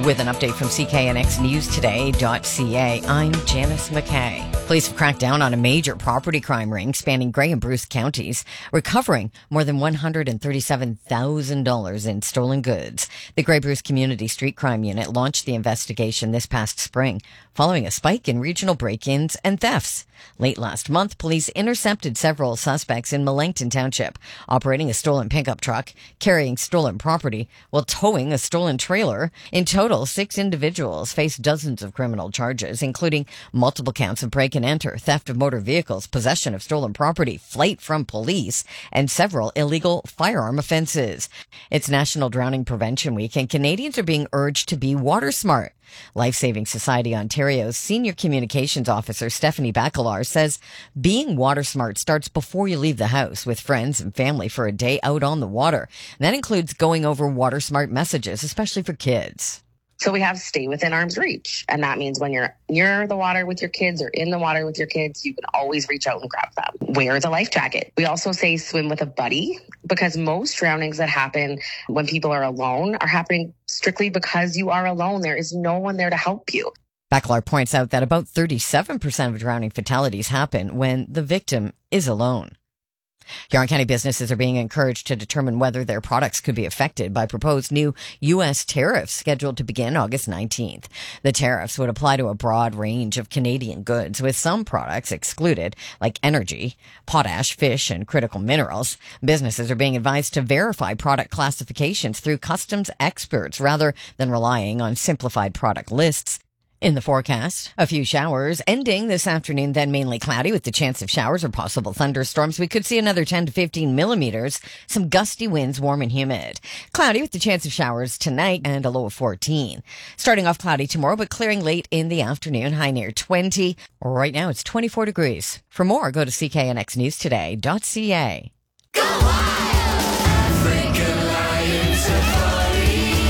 With an update from CKNXNewsToday.ca, I'm Janice McKay. Police have cracked down on a major property crime ring spanning Grey and Bruce counties, recovering more than $137,000 in stolen goods. The Grey Bruce Community Street Crime Unit launched the investigation this past spring, following a spike in regional break-ins and thefts. Late last month, police intercepted several suspects in Millington Township, operating a stolen pickup truck, carrying stolen property, while towing a stolen trailer. In total, 6 individuals face dozens of criminal charges, including multiple counts of break and enter, theft of motor vehicles, possession of stolen property, flight from police, and several illegal firearm offenses. It's National Drowning Prevention Week, and Canadians are being urged to be water smart. Life Saving Society Ontario's Senior Communications Officer Stephanie Bacalar says being water smart starts before you leave the house with friends and family for a day out on the water. And that includes going over water smart messages, especially for kids. So we have stay within arm's reach. And that means when you're near the water with your kids or in the water with your kids, you can always reach out and grab them. Wear the life jacket. We also say swim with a buddy, because most drownings that happen when people are alone are happening strictly because you are alone. There is no one there to help you. Bacalar points out that about 37% of drowning fatalities happen when the victim is alone. Huron County businesses are being encouraged to determine whether their products could be affected by proposed new U.S. tariffs scheduled to begin August 19th. The tariffs would apply to a broad range of Canadian goods, with some products excluded, like energy, potash, fish, and critical minerals. Businesses are being advised to verify product classifications through customs experts rather than relying on simplified product lists. In the forecast, a few showers ending this afternoon, then mainly cloudy with the chance of showers or possible thunderstorms. We could see another 10 to 15 millimeters, some gusty winds, warm and humid. Cloudy with the chance of showers tonight and a low of 14. Starting off cloudy tomorrow, but clearing late in the afternoon, high near 20. Right now it's 24 degrees. For more, go to CKNXNewsToday.ca. Go wild! African Lion Safari.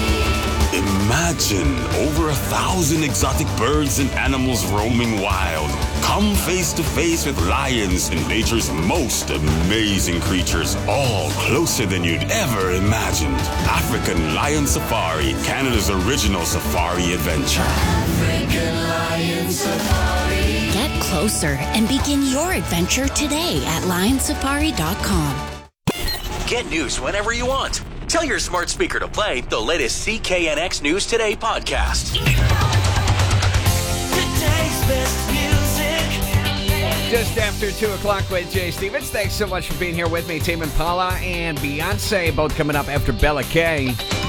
Imagine over 1,000 exotic birds and animals roaming wild. Come face to face with lions and nature's most amazing creatures, all closer than you'd ever imagined. African Lion Safari, Canada's original safari adventure. African Lion Safari. Get closer and begin your adventure today at lionsafari.com. Get news whenever you want. Tell your smart speaker to play the latest CKNX News Today podcast. Today's best music. Just after 2 o'clock with Jay Stevens. Thanks so much for being here with me. Tame Impala and Beyonce both coming up after Bella K.